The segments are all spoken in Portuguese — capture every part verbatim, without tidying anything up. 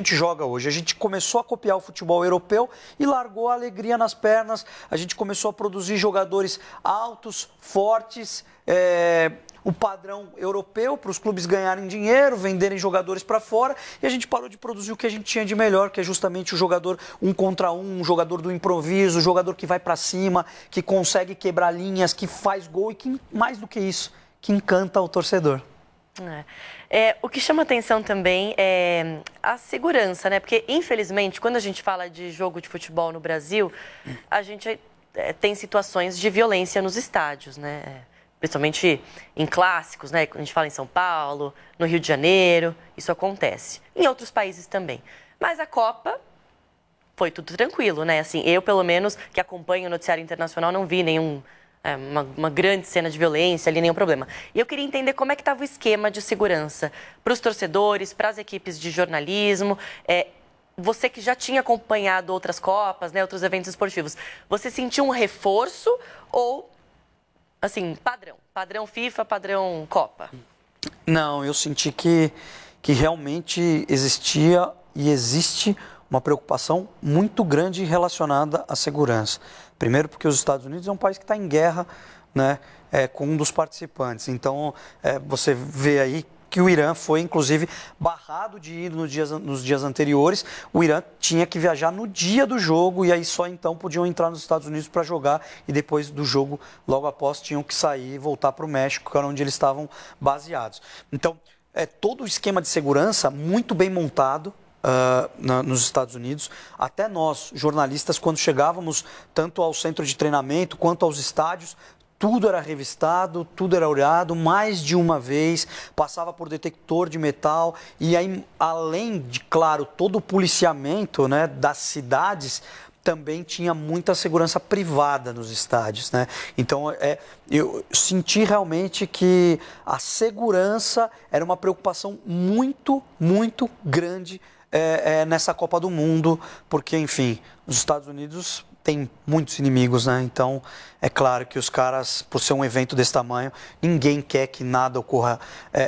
gente joga hoje. A gente começou a copiar o futebol europeu e largou a alegria nas pernas. A gente começou a produzir jogadores altos, fortes, é, o padrão europeu para os clubes ganharem dinheiro, venderem jogadores para fora, e a gente parou de produzir o que a gente tinha de melhor, que é justamente o jogador um contra um, um jogador do improviso, o jogador que vai para cima, que consegue quebrar linhas, que faz gol e que, mais do que isso, que encanta o torcedor. É. É, o que chama atenção também é a segurança, né? Porque, infelizmente, quando a gente fala de jogo de futebol no Brasil, a gente é, tem situações de violência nos estádios, né? Principalmente em clássicos, né? A gente fala em São Paulo, no Rio de Janeiro, isso acontece. Em outros países também. Mas a Copa foi tudo tranquilo, né? Assim, eu, pelo menos, que acompanho o noticiário internacional, não vi nenhum... É, uma, uma grande cena de violência ali, nenhum problema. E eu queria entender como é que estava o esquema de segurança para os torcedores, para as equipes de jornalismo. É, você que já tinha acompanhado outras Copas, né, outros eventos esportivos, você sentiu um reforço ou, assim, padrão? Padrão FIFA, padrão Copa? Não, eu senti que, que realmente existia e existe uma preocupação muito grande relacionada à segurança. Primeiro porque os Estados Unidos é um país que está em guerra, né, é, com um dos participantes. Então, é, você vê aí que o Irã foi, inclusive, barrado de ir nos dias, nos dias anteriores. O Irã tinha que viajar no dia do jogo e aí só então podiam entrar nos Estados Unidos para jogar e depois do jogo, logo após, tinham que sair e voltar para o México, que era onde eles estavam baseados. Então, é todo o esquema de segurança muito bem montado. Uh, na, nos Estados Unidos, até nós, jornalistas, quando chegávamos tanto ao centro de treinamento quanto aos estádios, tudo era revistado, tudo era olhado mais de uma vez, passava por detector de metal e aí, além de, claro, todo o policiamento, né, das cidades, também tinha muita segurança privada nos estádios, né? Então, é, eu senti realmente que a segurança era uma preocupação muito, muito grande É, é, nessa Copa do Mundo, porque, enfim, os Estados Unidos têm muitos inimigos, né? Então, é claro que os caras, por ser um evento desse tamanho, ninguém quer que nada ocorra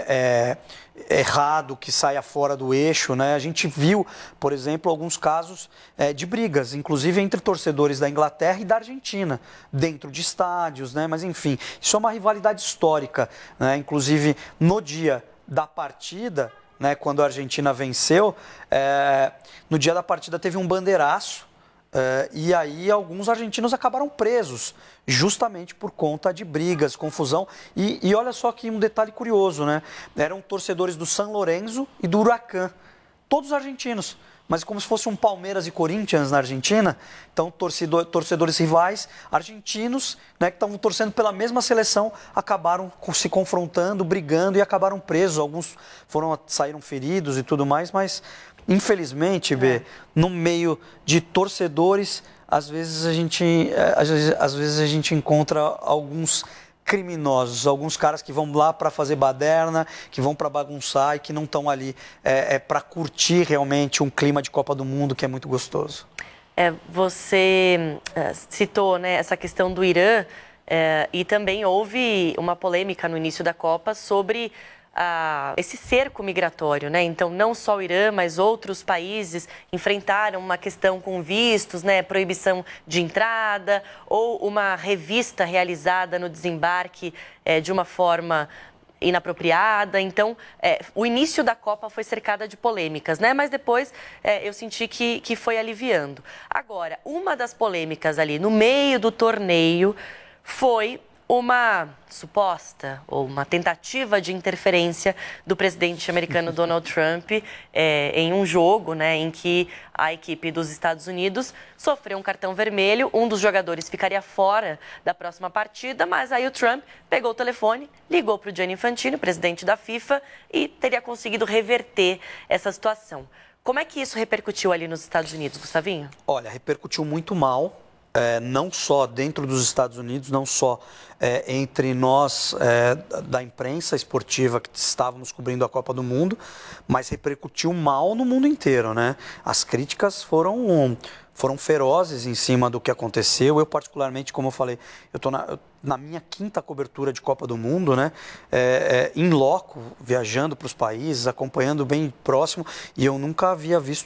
é, é, errado, que saia fora do eixo, né? A gente viu, por exemplo, alguns casos é, de brigas, inclusive entre torcedores da Inglaterra e da Argentina, dentro de estádios, né? Mas, enfim, isso é uma rivalidade histórica, né? Inclusive, no dia da partida, né, quando a Argentina venceu, é, no dia da partida teve um bandeiraço é, e aí alguns argentinos acabaram presos, justamente por conta de brigas, confusão. E, e olha só que um detalhe curioso, né? Eram torcedores do San Lorenzo e do Huracan, todos argentinos, mas como se fosse um Palmeiras e Corinthians na Argentina. Então, torcedor, torcedores rivais argentinos, né, que estavam torcendo pela mesma seleção, acabaram se confrontando, brigando e acabaram presos. Alguns foram, saíram feridos e tudo mais, mas, infelizmente, B, é. no meio de torcedores, às vezes a gente, às vezes, às vezes a gente encontra alguns criminosos, alguns caras que vão lá para fazer baderna, que vão para bagunçar e que não estão ali é, é, para curtir realmente um clima de Copa do Mundo que é muito gostoso. É, você é, citou, né, essa questão do Irã é, e também houve uma polêmica no início da Copa sobre a, esse cerco migratório, né? Então, não só o Irã, mas outros países enfrentaram uma questão com vistos, né? Proibição de entrada ou uma revista realizada no desembarque é, de uma forma inapropriada. Então, é, o início da Copa foi cercada de polêmicas, né? Mas depois é, eu senti que, que foi aliviando. Agora, uma das polêmicas ali no meio do torneio foi uma suposta ou uma tentativa de interferência do presidente americano Donald Trump é, em um jogo, né, em que a equipe dos Estados Unidos sofreu um cartão vermelho, um dos jogadores ficaria fora da próxima partida, mas aí o Trump pegou o telefone, ligou para o Gianni Infantino, presidente da FIFA, e teria conseguido reverter essa situação. Como é que isso repercutiu ali nos Estados Unidos, Gustavinho? Olha, repercutiu muito mal. É, não só dentro dos Estados Unidos, não só é, entre nós é, da imprensa esportiva que estávamos cobrindo a Copa do Mundo, mas repercutiu mal no mundo inteiro, né? As críticas foram, foram ferozes em cima do que aconteceu. Eu, particularmente, como eu falei, eu estou na, na minha quinta cobertura de Copa do Mundo, né? É, é, in loco, viajando para os países, acompanhando bem próximo, e eu nunca havia visto